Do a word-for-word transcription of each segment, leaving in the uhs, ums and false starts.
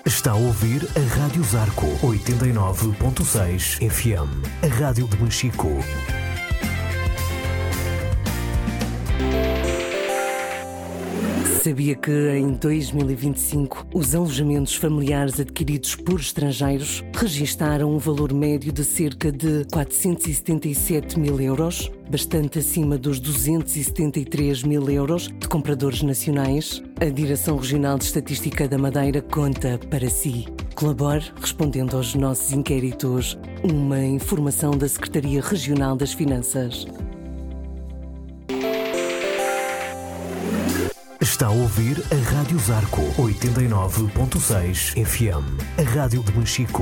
Está a ouvir a Rádio Zarco oitenta e nove ponto seis F M, a rádio de Machico. Sabia que em dois mil e vinte e cinco os alojamentos familiares adquiridos por estrangeiros registaram um valor médio de cerca de quatrocentos e setenta e sete mil euros, bastante acima dos duzentos e setenta e três mil euros de compradores nacionais? A Direção Regional de Estatística da Madeira conta para si. Colabore respondendo aos nossos inquéritos. Uma informação da Secretaria Regional das Finanças. Está a ouvir a Rádio Zarco oitenta e nove ponto seis F M, a rádio de Machico.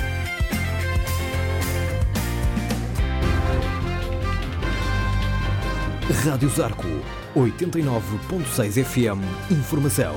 Rádio Zarco oitenta e nove ponto seis F M, informação.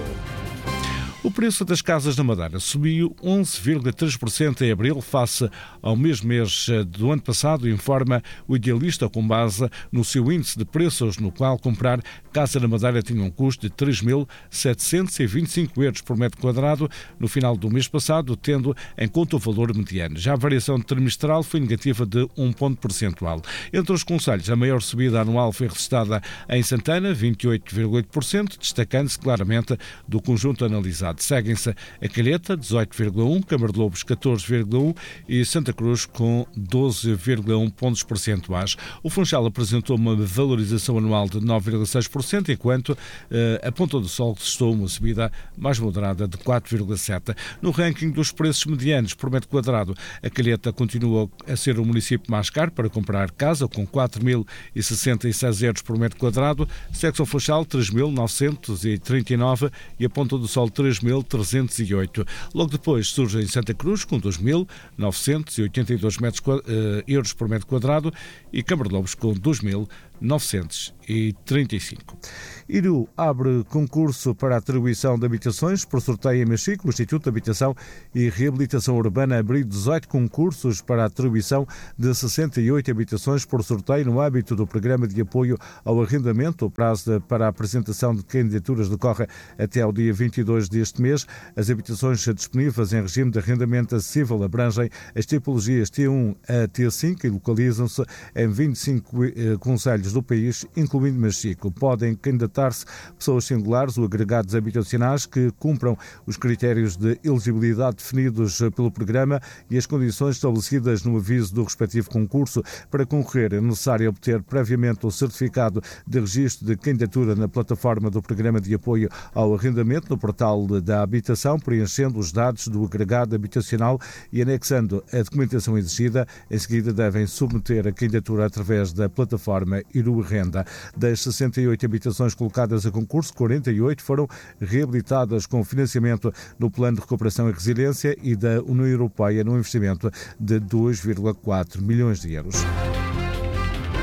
O preço das casas na Madeira subiu onze vírgula três por cento em abril face ao mesmo mês do ano passado, informa o Idealista com base no seu índice de preços, no qual comprar casa na Madeira tinha um custo de três mil setecentos e vinte e cinco euros por metro quadrado no final do mês passado, tendo em conta o valor mediano. Já a variação trimestral foi negativa de um ponto percentual. Entre os concelhos, a maior subida anual foi registrada em Santana, vinte e oito vírgula oito por cento, destacando-se claramente do conjunto analisado. Seguem-se a Calheta, dezoito vírgula um por cento, Câmara de Lobos, catorze vírgula um por cento e Santa Cruz com doze vírgula um pontos percentuais. O Funchal apresentou uma valorização anual de nove vírgula seis por cento, enquanto eh, a Ponta do Sol testou uma subida mais moderada de quatro vírgula sete por cento. No ranking dos preços medianos por metro quadrado, a Calheta continua a ser o município mais caro para comprar casa, com quatro mil e sessenta e seis euros por metro quadrado, segue-se o Funchal, três mil novecentos e trinta e nove e a Ponta do Sol, três mil trezentos e oito. Logo depois surge em Santa Cruz com dois mil novecentos e oitenta e dois metros, uh, euros por metro quadrado e Câmara de Lobos com dois mil novecentos e trinta e cinco. Iru abre concurso para a atribuição de habitações por sorteio em Machico. O Instituto de Habitação e Reabilitação Urbana abriu dezoito concursos para a atribuição de sessenta e oito habitações por sorteio no âmbito do Programa de Apoio ao Arrendamento. O prazo de, para a apresentação de candidaturas decorre até ao dia vinte e dois deste mês. As habitações disponíveis em regime de arrendamento acessível abrangem as tipologias T um a T cinco e localizam-se em vinte e cinco eh, concelhos do país, incluindo Machico. Podem candidatar-se pessoas singulares ou agregados habitacionais que cumpram os critérios de elegibilidade definidos pelo programa e as condições estabelecidas no aviso do respectivo concurso. Para concorrer é necessário obter previamente o certificado de registro de candidatura na plataforma do Programa de Apoio ao Arrendamento no portal da Habitação, preenchendo os dados do agregado habitacional e anexando a documentação exigida. Em seguida devem submeter a candidatura através da plataforma Iru Renda. Das sessenta e oito habitações colocadas a concurso, quarenta e oito foram reabilitadas com financiamento no Plano de Recuperação e Resiliência e da União Europeia num investimento de dois vírgula quatro milhões de euros.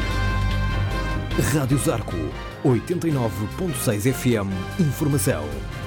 Rádio Zarco oitenta e nove ponto seis F M, informação.